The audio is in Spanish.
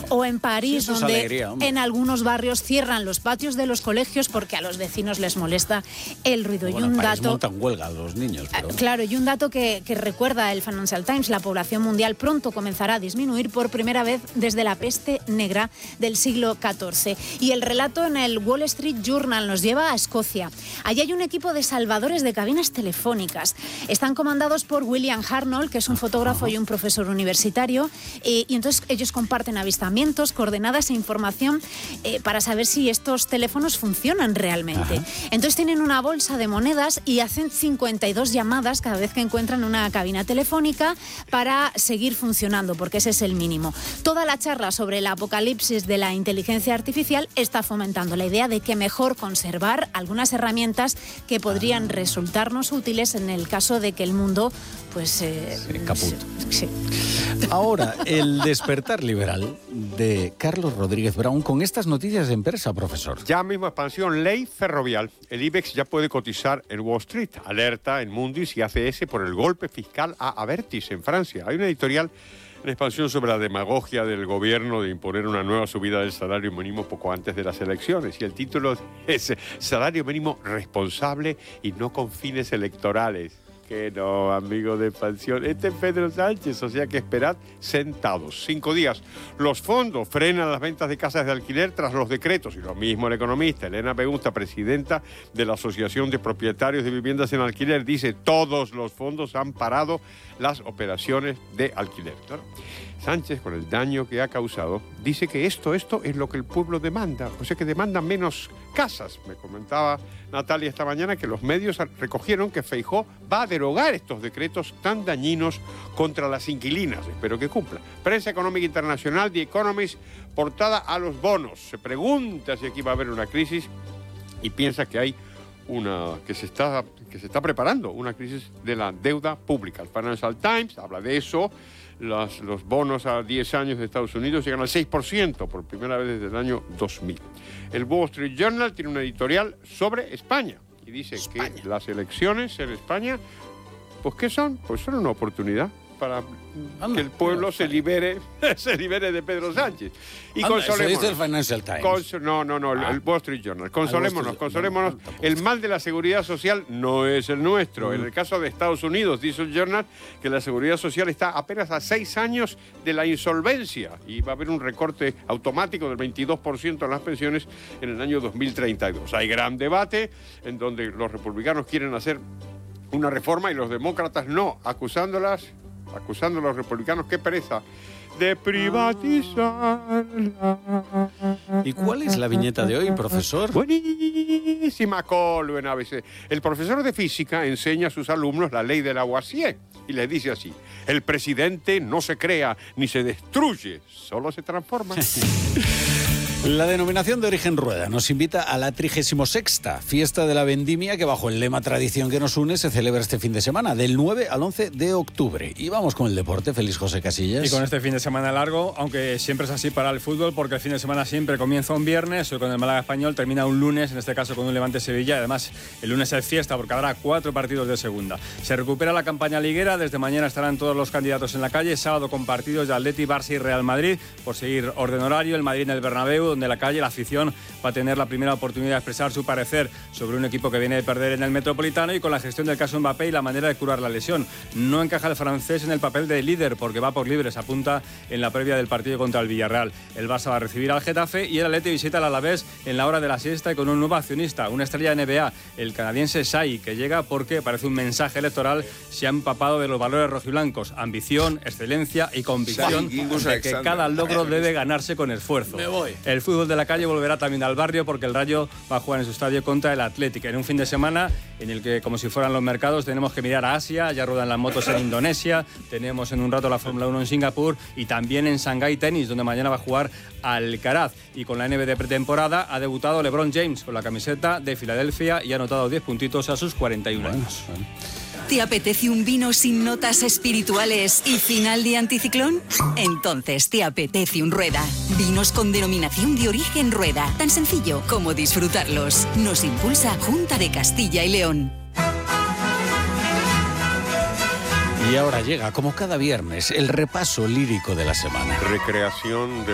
O en París, sí, donde alegría, en algunos barrios cierran los patios de los colegios porque a los vecinos les molesta el ruido. Bueno, y un París dato montan huelga a los niños. Pero... Claro, y un dato que recuerda el Financial Times: la población mundial pronto comenzará a disminuir por primera vez desde la peste negra del siglo XIV. Y el relato en el Wall Street Journal nos lleva a Escocia. Allí hay un equipo de salvadores de cabinas telefónicas. Están comandados por William Hartnell, que es un fotógrafo y un profesor universitario, y entonces ellos comparten avistamientos, coordenadas e información para saber si estos teléfonos funcionan realmente. Entonces tienen una bolsa de monedas y hacen 52 llamadas cada vez que encuentran una cabina telefónica para seguir funcionando, porque ese es el mínimo. Toda la charla sobre el apocalipsis de la inteligencia artificial está fomentando la idea de que mejor conservar algunas herramientas que podrían resultarnos útiles en el caso de que el mundo caput. Sí. Ahora, el despertar liberal de Carlos Rodríguez Brown con estas noticias en persa, profesor. Ya mismo expansión, ley ferrovial. El IBEX ya puede cotizar en Wall Street. Alerta en Mundis y ACS por el golpe fiscal a Abertis en Francia. Hay una editorial en expansión sobre la demagogia del gobierno de imponer una nueva subida del salario mínimo poco antes de las elecciones. Y el título es Salario mínimo responsable y no con fines electorales. Que no, amigo de expansión. Este es Pedro Sánchez, o sea que esperad sentados. 5 días. Los fondos frenan las ventas de casas de alquiler tras los decretos. Y lo mismo el economista Elena Pegusta, presidenta de la Asociación de Propietarios de Viviendas en Alquiler, dice: todos los fondos han parado las operaciones de alquiler. Claro. Sánchez, con el daño que ha causado, dice que esto es lo que el pueblo demanda, o sea que demanda menos casas. Me comentaba Natalia esta mañana que los medios recogieron que Feijóo va a derogar estos decretos tan dañinos contra las inquilinas. Espero que cumpla. Prensa Económica Internacional, The Economist, portada a los bonos. Se pregunta si aquí va a haber una crisis y piensa que hay que se está preparando una crisis de la deuda pública. El Financial Times habla de eso. Los bonos a 10 años de Estados Unidos llegan al 6% por primera vez desde el año 2000. El Wall Street Journal tiene una editorial sobre España y dice que las elecciones en España, pues ¿qué son? Pues son una oportunidad para que el pueblo se libere de Pedro Sánchez. Y consolémonos. Eso dice el Financial Times. El Wall Street Journal. Consolémonos. El mal de la seguridad social no es el nuestro. En el caso de Estados Unidos, dice el Journal, que la seguridad social está apenas a 6 años de la insolvencia y va a haber un recorte automático del 22% en las pensiones en el año 2032. Hay gran debate en donde los republicanos quieren hacer una reforma y los demócratas no, acusando a los republicanos, qué pereza, de privatizarla. ¿Y cuál es la viñeta de hoy, profesor? Buenísima, Colo en ABC. El profesor de física enseña a sus alumnos la ley de Lavoisier y les dice así: el presidente no se crea ni se destruye, solo se transforma. La denominación de origen Rueda nos invita a la 36ª fiesta de la vendimia que, bajo el lema Tradición que nos une, se celebra este fin de semana, del 9 al 11 de octubre. Y vamos con el deporte. Feliz José Casillas. Y con este fin de semana largo, aunque siempre es así para el fútbol, porque el fin de semana siempre comienza un viernes, hoy con el Málaga Español termina un lunes, en este caso con un Levante Sevilla. Además, el lunes es fiesta porque habrá 4 partidos de segunda. Se recupera la campaña liguera, desde mañana estarán todos los candidatos en la calle, sábado con partidos de Atleti, Barça y Real Madrid, por seguir orden horario, el Madrid en el Bernabéu, donde la calle, la afición va a tener la primera oportunidad de expresar su parecer sobre un equipo que viene de perder en el Metropolitano y con la gestión del caso Mbappé y la manera de curar la lesión. No encaja el francés en el papel de líder porque va por libre, se apunta en la previa del partido contra el Villarreal. El Barça va a recibir al Getafe y el Atleti visita al Alavés en la hora de la siesta y con un nuevo accionista, una estrella de NBA, el canadiense Shai, que llega porque parece un mensaje electoral, se ha empapado de los valores rojiblancos: ambición, excelencia y convicción de que cada logro debe ganarse con esfuerzo. El fútbol de la calle volverá también al barrio porque el Rayo va a jugar en su estadio contra el Athletic en un fin de semana en el que, como si fueran los mercados, tenemos que mirar a Asia. Ya ruedan las motos en Indonesia, tenemos en un rato la Fórmula 1 en Singapur y también en Shanghái tenis, donde mañana va a jugar Alcaraz. Y con la NBA de pretemporada ha debutado LeBron James con la camiseta de Filadelfia y ha anotado 10 puntitos a sus 41 años. ¿Te apetece un vino sin notas espirituales y final de anticiclón? Entonces te apetece un Rueda. Vinos con denominación de origen Rueda. Tan sencillo como disfrutarlos. Nos impulsa Junta de Castilla y León. Y ahora llega, como cada viernes, el repaso lírico de la semana. Recreación de